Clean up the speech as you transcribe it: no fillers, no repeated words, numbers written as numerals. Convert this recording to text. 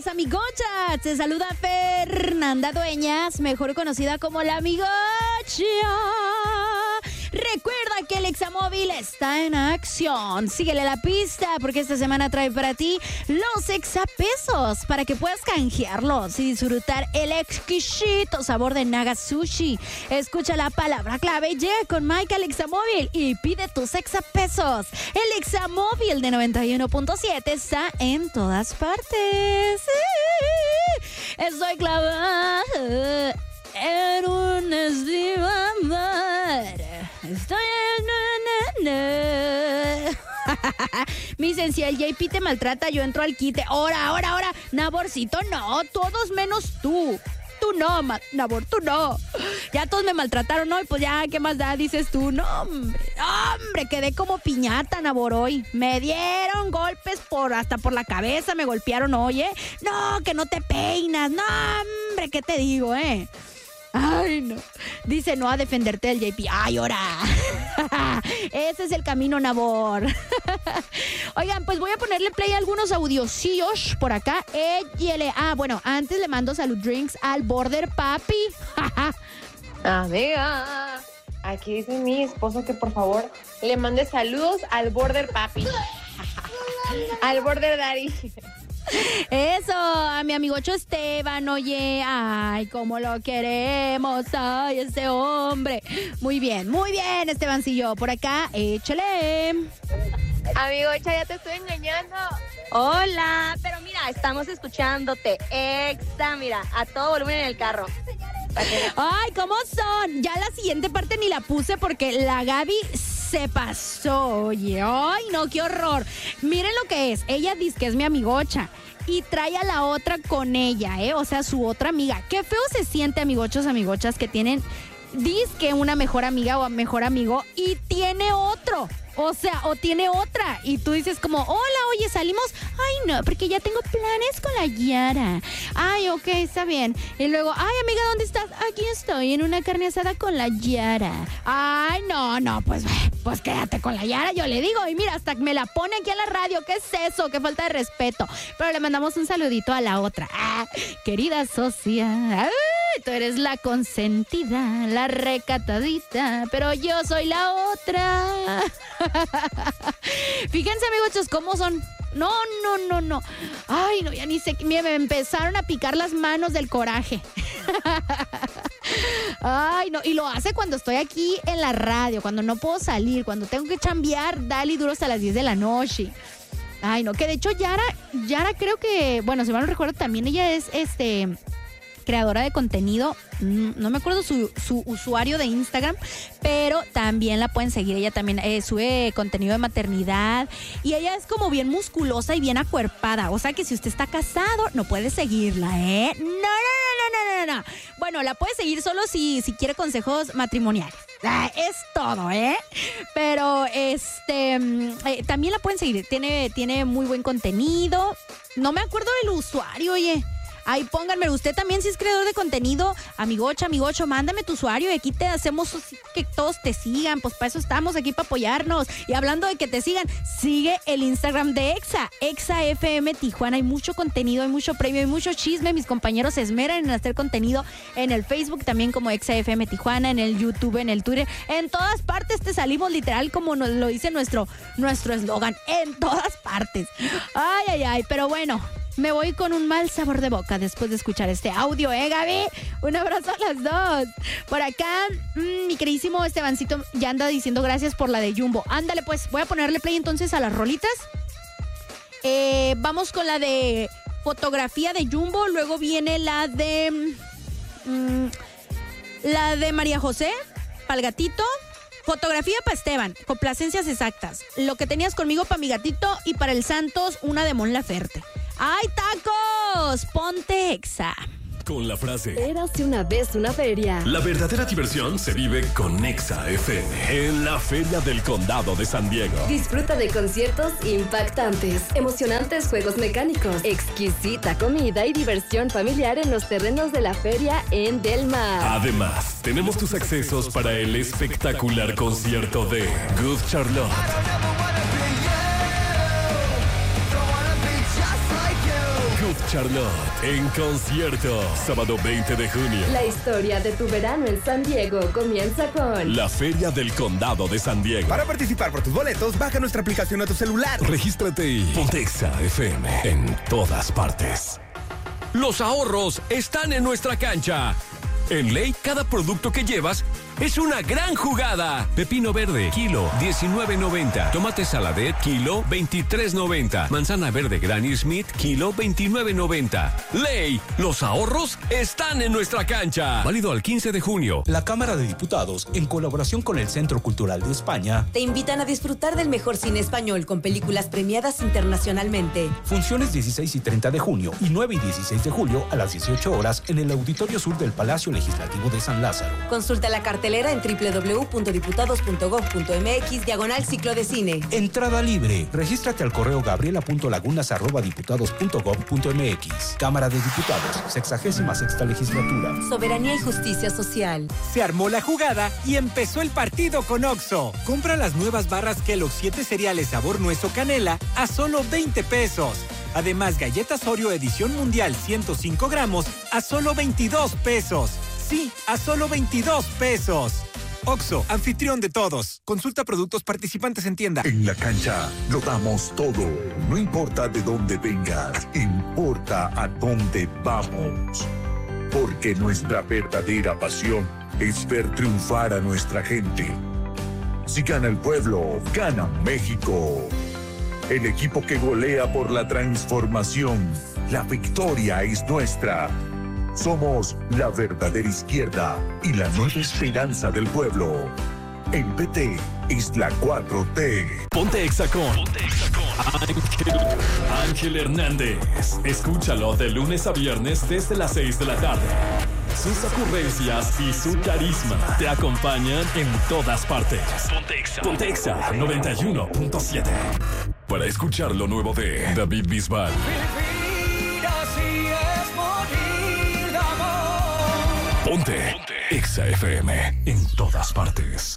días, amigochas. Te saluda Fernanda Dueñas, mejor conocida como la Amigocha. Recuerda que el Examóvil está en acción. Síguele la pista porque esta semana trae para ti los exapesos para que puedas canjearlos y disfrutar el exquisito sabor de Naga Sushi. Escucha la palabra clave y llega con Mike al Examóvil y pide tus exapesos. El Examóvil de 91.7 está en todas partes. Estoy clavada en un estibador. Estoy en... Mi licencia, el JP te maltrata, yo entro al quite. Ahora. Naborcito, no, todos menos tú. Tú no, Nabor, tú no. Ya todos me maltrataron hoy, pues ya, ¿qué más da? Dices tú, no, hombre, quedé como piñata, Nabor, hoy. Me dieron golpes hasta por la cabeza, me golpearon hoy, ¿eh? No, que no te peinas, no, hombre, ¿qué te digo, eh? Ay, no. Dice no a defenderte del JP. Ay, ahora. Ese es el camino, Nabor. Oigan, pues voy a ponerle play a algunos audiosillos por acá. Bueno, antes le mando salud drinks al Border Papi. Amiga, aquí dice mi esposo que por favor le mande saludos al Border Papi. Al Border Daddy. Eso, a mi amigocho Esteban, oye, ay, cómo lo queremos, ay, ese hombre. Muy bien, Estebancillo, por acá, échale. Amigocha, ya te estoy engañando. Hola, pero mira, estamos escuchándote, Exa, mira, a todo volumen en el carro. Ay, ¿cómo son? Ya la siguiente parte ni la puse porque la Gaby se pasó, oye. Ay, no, qué horror. Miren lo que es. Ella dice que es mi amigocha y trae a la otra con ella, ¿eh? O sea, su otra amiga. Qué feo se siente, amigochos, amigochas, que tienen, que una mejor amiga o mejor amigo y tiene otro. O sea, o tiene otra. Y tú dices como, hola, oye, ¿salimos? Ay, no, porque ya tengo planes con la Yara. Ay, ok, está bien. Y luego, ay, amiga, ¿dónde estás? Aquí estoy, en una carne asada con la Yara. Ay, no, pues quédate con la Yara, yo le digo. Y mira, hasta me la pone aquí en la radio. ¿Qué es eso? Qué falta de respeto. Pero le mandamos un saludito a la otra. Querida socia, tú eres la consentida, la recatadita, pero yo soy la otra. Fíjense, amigos, cómo son. No. Ay, no, ya ni sé. Me empezaron a picar las manos del coraje. Ay, no. Y lo hace cuando estoy aquí en la radio, cuando no puedo salir, cuando tengo que chambear, dale y duro hasta las 10 de la noche. Ay, no, que de hecho Yara creo que, bueno, si mal no recuerdo, también ella es creadora de contenido, no me acuerdo su usuario de Instagram, pero también la pueden seguir. Ella también sube contenido de maternidad y ella es como bien musculosa y bien acuerpada, o sea que si usted está casado no puede seguirla, ¿eh? No. Bueno, la puede seguir solo si quiere consejos matrimoniales. Es todo, ¿eh? Pero también la pueden seguir, tiene muy buen contenido. No me acuerdo del usuario, oye. Ahí pónganme, usted también si es creador de contenido, amigocho, mándame tu usuario y aquí te hacemos que todos te sigan, pues para eso estamos aquí, para apoyarnos. Y hablando de que te sigan, sigue el Instagram de Exa FM Tijuana, hay mucho contenido, hay mucho premio, hay mucho chisme, mis compañeros se esmeran en hacer contenido en el Facebook también como Exa FM Tijuana, en el YouTube, en el Twitter, en todas partes te salimos literal como nos lo dice nuestro eslogan, en todas partes. Ay, pero bueno. Me voy con un mal sabor de boca después de escuchar este audio, Gaby? Un abrazo a las dos. Por acá, mi queridísimo Estebancito ya anda diciendo gracias por la de Jumbo. Ándale, pues, voy a ponerle play entonces a las rolitas. Vamos con la de fotografía de Jumbo, luego viene la de María José, pa'l gatito. Fotografía para Esteban, complacencias exactas. Lo que tenías conmigo para mi gatito y para el Santos, una de Mon Laferte. ¡Ay, tacos! Ponte Exa. Con la frase Érase una vez una feria. La verdadera diversión se vive con Exa FM en la Feria del Condado de San Diego. Disfruta de conciertos impactantes, emocionantes juegos mecánicos, exquisita comida y diversión familiar en los terrenos de la feria en Del Mar. Además, tenemos tus accesos para el espectacular concierto de Good Charlotte. Good Charlotte en concierto. Sábado 20 de junio. La historia de tu verano en San Diego comienza con La Feria del Condado de San Diego. Para participar por tus boletos, baja nuestra aplicación a tu celular. Regístrate y ponte Exa FM en todas partes. Los ahorros están en nuestra cancha. En Ley, cada producto que llevas es una gran jugada. Pepino verde, kilo, 19.90. Tomate saladet, kilo, 23.90. Manzana verde Granny Smith, kilo, 29.90. Ley, los ahorros están en nuestra cancha. Válido al 15 de junio. La Cámara de Diputados, en colaboración con el Centro Cultural de España, te invitan a disfrutar del mejor cine español con películas premiadas internacionalmente. Funciones 16 y 30 de junio y 9 y 16 de julio a las 18 horas en el Auditorio Sur del Palacio Legislativo de San Lázaro. Consulta la cartelera en www.diputados.gov.mx/ciclo de cine. Entrada libre. Regístrate al correo gabriela.lagunas@diputados.gov.mx. Cámara de Diputados, 66ª legislatura. Soberanía y justicia social. Se armó la jugada y empezó el partido con Oxxo. Compra las nuevas barras Kellogg's 7 cereales sabor nuez o canela a solo 20 pesos. Además, galletas Oreo edición mundial 105 gramos a solo 22 pesos. Sí, a solo 22 pesos. Oxxo, anfitrión de todos. Consulta productos participantes en tienda. En la cancha lo damos todo. No importa de dónde vengas, importa a dónde vamos. Porque nuestra verdadera pasión es ver triunfar a nuestra gente. Si gana el pueblo, gana México. El equipo que golea por la transformación. La victoria es nuestra. Somos la verdadera izquierda y la nueva esperanza del pueblo. El PT es la 4T. Ponte Exa con Ángel Hernández. Escúchalo de lunes a viernes desde las 6 de la tarde. Sus ocurrencias y su carisma te acompañan en todas partes. Ponte Exa 91.7. Para escuchar lo nuevo de David Bisbal. Ponte Exa FM en todas partes.